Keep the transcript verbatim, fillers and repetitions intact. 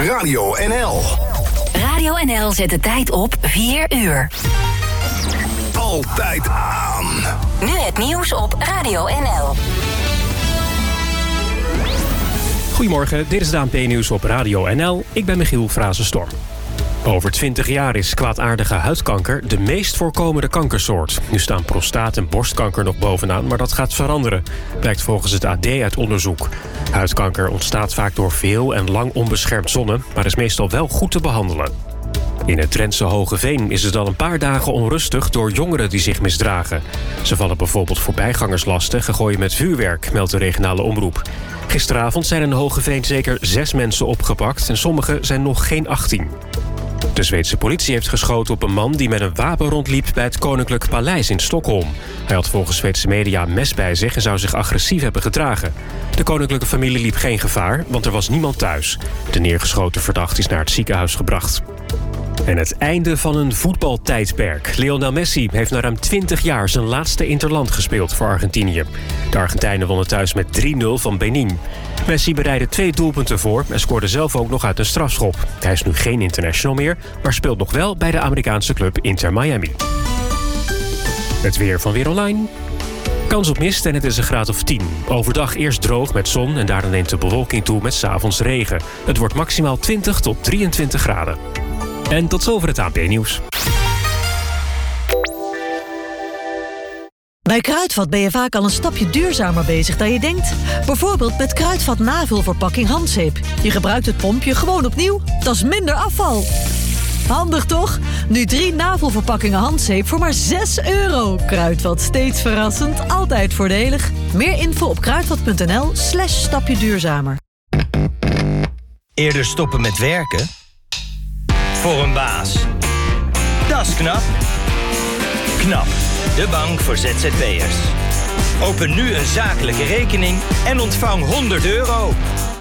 Radio N L. Radio N L zet de tijd op vier uur. Altijd aan. Nu het nieuws op Radio N L. Goedemorgen, dit is de A N P-nieuws op Radio N L. Ik ben Michiel Frazenstorm. Over twintig jaar is kwaadaardige huidkanker de meest voorkomende kankersoort. Nu staan prostaat- en borstkanker nog bovenaan, maar dat gaat veranderen, blijkt volgens het A D uit onderzoek. Huidkanker ontstaat vaak door veel en lang onbeschermd zonnen, maar is meestal wel goed te behandelen. In het Drentse Hogeveen is het al een paar dagen onrustig door jongeren die zich misdragen. Ze vallen bijvoorbeeld voorbijgangers lastig en gooien met vuurwerk, meldt de regionale omroep. Gisteravond zijn in Hogeveen zeker zes mensen opgepakt en sommigen zijn nog geen achttien. De Zweedse politie heeft geschoten op een man die met een wapen rondliep bij het Koninklijk Paleis in Stockholm. Hij had volgens Zweedse media een mes bij zich en zou zich agressief hebben gedragen. De koninklijke familie liep geen gevaar, want er was niemand thuis. De neergeschoten verdachte is naar het ziekenhuis gebracht. En het einde van een voetbaltijdperk. Lionel Messi heeft na ruim twintig jaar zijn laatste interland gespeeld voor Argentinië. De Argentijnen wonnen thuis met drie nul van Benin. Messi bereidde twee doelpunten voor en scoorde zelf ook nog uit een strafschop. Hij is nu geen international meer, maar speelt nog wel bij de Amerikaanse club Inter Miami. Het weer van Weer Online. Kans op mist en het is een graad of tien. Overdag eerst droog met zon en daarna neemt de bewolking toe met 's avonds regen. Het wordt maximaal twintig tot drieëntwintig graden. En tot zover het A N P-nieuws. Bij Kruidvat ben je vaak al een stapje duurzamer bezig dan je denkt. Bijvoorbeeld met Kruidvat navulverpakking handzeep. Je gebruikt het pompje gewoon opnieuw. Dat is minder afval. Handig toch? Nu drie navelverpakkingen handzeep voor maar zes euro. Kruidvat, steeds verrassend, altijd voordelig. Meer info op kruidvat.nl slash stapje duurzamer. Eerder stoppen met werken? Voor een baas. Dat is knap. Knap, de bank voor Z Z P'ers. Open nu een zakelijke rekening en ontvang honderd euro.